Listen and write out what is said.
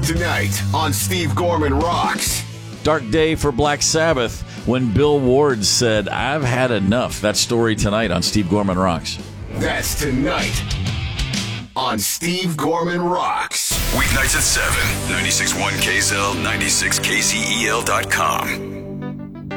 tonight on Steve Gorman Rocks. Dark day for Black Sabbath when Bill Ward said, "I've had enough." That story tonight on Steve Gorman Rocks. That's tonight on Steve Gorman Rocks. Weeknights at 7, 96.1 KZL, 96KCEL.com.